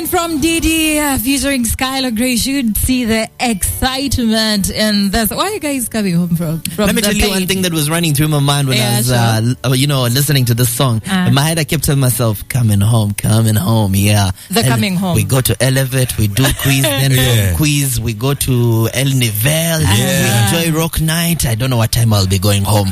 From Didi featuring Skylar Grey, should see the excitement in this. Where are you guys coming home from? Let me tell you one thing that was running through my mind when I was, listening to this song. In my head, I kept telling myself, coming home, yeah. Coming home. We go to Elevate, we do quiz, then quiz, we go to El Nivel, we enjoy rock night. I don't know what time I'll be going home.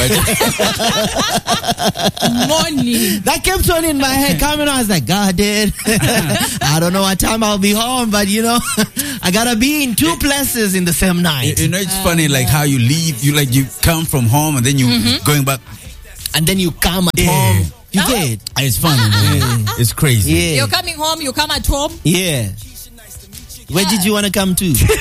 Morning. That kept on in my head. Coming on, I was like, God, dude. I don't know what time I'll be home, but I gotta be in two places in the same night. It's funny, like how you leave, you come from home and then you going back, and then you come at home. You get? It's funny, man. It's crazy. Yeah. You're coming home, you come at home. Yeah. Where did you want to come to?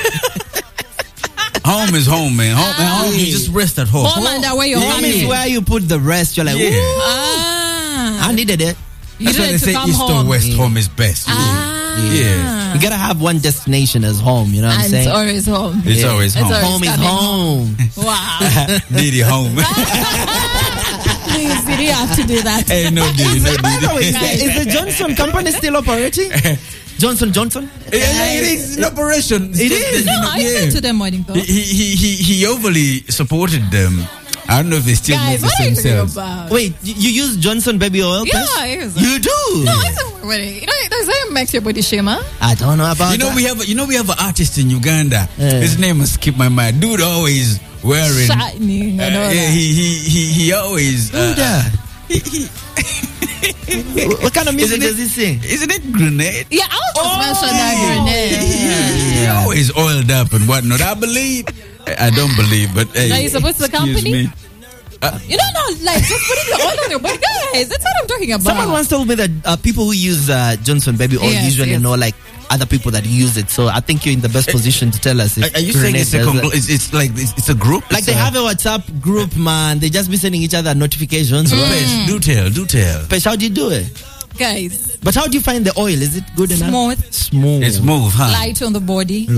Home is home, man. Home, you just rest at home. Home and where you're home is where you put the rest. You're like, I needed it. That's why they say East or West, home is best. Yeah. You gotta have one destination as home, you know what I'm saying? It's always home. It's always home. Home is home. Wow. Didi home. Please, Didi, you have to do that. Hey, no Didi, no Didi. By the way, is the Johnson company still operating? Johnson? It is in operation. It is. No, I went to them morning though. He overly supported them. I don't know if they still make the same sales. Wait, you use Johnson baby oil? Yeah, I use it. You do? No, it's not really. Does that make your body shimmer? I don't know about that. We have an artist in Uganda. His name has skipped my mind. Dude always wearing shining. He always what kind of music does he sing? Isn't it Grenade? Yeah, I was mentioning that Grenade. He always oiled up and whatnot. I don't believe, but hey. Are you supposed to company? Me. You don't know, like, just putting the oil on your body. Guys, that's what I'm talking about. Someone once told me that people who use Johnson baby oil usually know, like, other people that use it. So I think you're in the best position to tell us. Are you saying it's a group? Like, they have a WhatsApp group, man. They just be sending each other notifications. Right? Do tell. Pesh, how do you do it? Guys. But how do you find the oil? Is it good enough? Smooth. It's smooth, huh? Light on the body.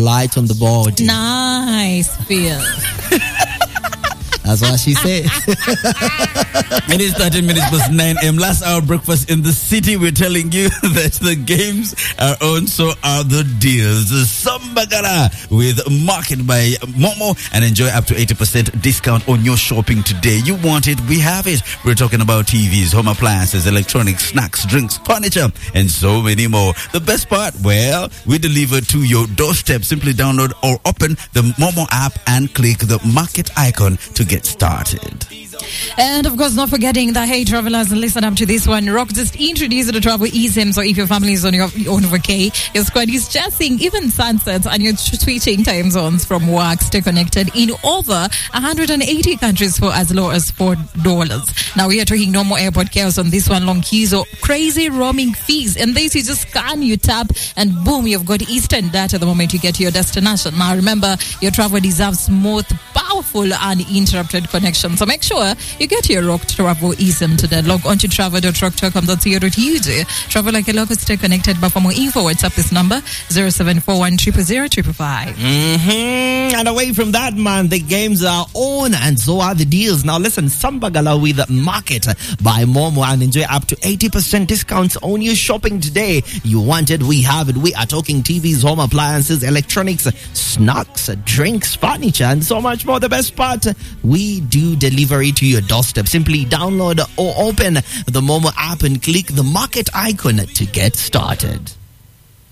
Nice feel. That's what she said. It is 13 minutes past 9 a.m. Last hour breakfast in the city. We're telling you that the games are on, so are the deals. Sambagala with Market by Momo, and enjoy up to 80% discount on your shopping today. You want it, we have it. We're talking about TVs, home appliances, electronics, snacks, drinks, furniture, and so many more. The best part, well, we deliver to your doorstep. Simply download or open the Momo app and click the market icon to get started. And of course, not forgetting that, hey, travelers, listen up to this one. Rock just introduced the travel eSIM. So if your family is on your own vacay, your squad is chasing even sunsets and you're switching time zones from work. Stay connected in over 180 countries for as low as $4. Now we are talking no more airport chaos on this one. Long queues or crazy roaming fees. And this, you just scan, you tap, and boom, you've got instant data the moment you get to your destination. Now remember, your travel deserves smooth, powerful, and uninterrupted connection. So make sure you get your Rock Travel eSIM today. Log on to travel.rocktelecom.co.uk. Travel like a local, stay connected. But for more info, WhatsApp this number 0741 000 555. And away from that, man, the games are on and so are the deals. Now listen, Sambagala with Market by Momo and enjoy up to 80% discounts on your shopping today. You want it, we have it. We are talking TVs, home appliances, electronics, snacks, drinks, furniture, and so much more. The best part, we do delivery to your doorstep. Simply download or open the Momo app and click the market icon to get started.